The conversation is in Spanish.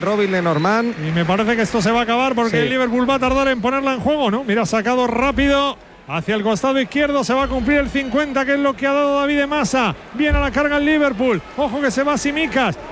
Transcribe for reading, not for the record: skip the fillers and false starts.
Robin Lenormand. Y me parece que esto se va a acabar porque el Liverpool va a tardar en ponerla en juego, ¿no? Mira, sacado rápido hacia el costado izquierdo, se va a cumplir el 50, que es lo que ha dado David de Masa. Viene a la carga el Liverpool. Ojo que se va Simicas.